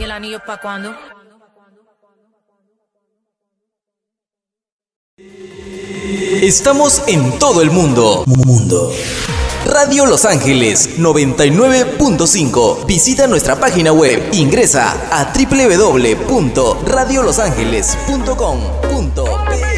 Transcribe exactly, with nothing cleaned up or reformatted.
el anillo pa' cuando. Estamos en todo el mundo. Mundo. Radio Los Ángeles noventa y nueve punto cinco. Visita nuestra página web. Ingresa a doble u doble u doble u punto radio los ángeles punto com punto pe.